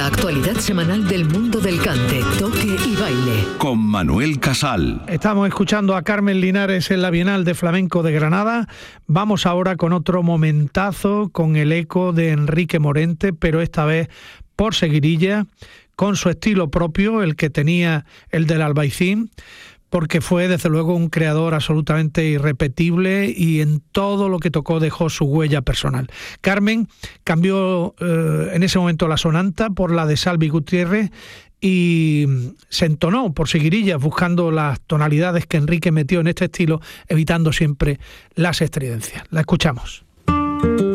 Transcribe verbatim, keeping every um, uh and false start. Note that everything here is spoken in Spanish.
actualidad semanal del mundo del cante, toque y baile. Con Manuel Casal. Estamos escuchando a Carmen Linares en la Bienal de Flamenco de Granada. Vamos ahora con otro momentazo, con el eco de Enrique Morente, pero esta vez por seguirilla, con su estilo propio, el que tenía el del Albaicín, porque fue desde luego un creador absolutamente irrepetible y en todo lo que tocó dejó su huella personal. Carmen cambió eh, en ese momento la sonanta por la de Salvi Gutiérrez y se entonó por seguirillas buscando las tonalidades que Enrique metió en este estilo, evitando siempre las estridencias. La escuchamos.